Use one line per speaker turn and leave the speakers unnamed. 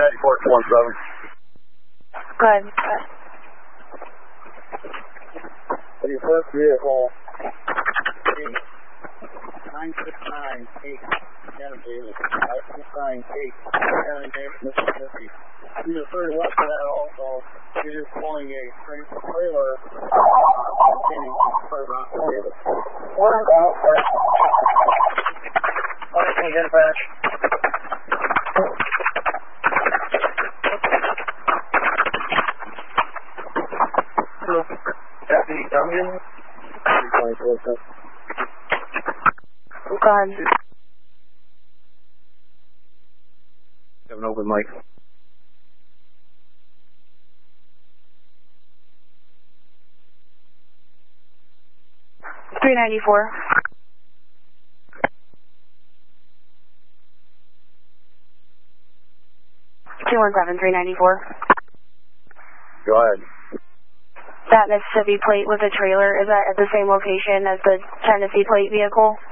394-17.
Go ahead.
Your first vehicle, 9698, Shannon Davis, 9698, Shannon Davis, Mississippi. You just heard west of that also, you're just pulling a trailer, Davis.
What about first?
Okay, can you dispatch? Deputy Duncan?
Go ahead.
Have an open mic.
$394. 217-394.
Go ahead.
That Mississippi plate with a trailer, is that at the same location as the Tennessee plate vehicle?